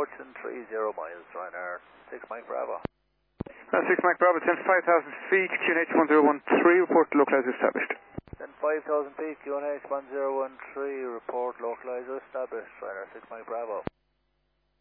approaching 30 miles, Ryanair 6 Mike Bravo. 6 Mike Bravo, 10,500 feet, QNH 1013, report localizer established. Then 5,000 feet, QNH 1013, report localizer established, Ryanair 6 Mike Bravo.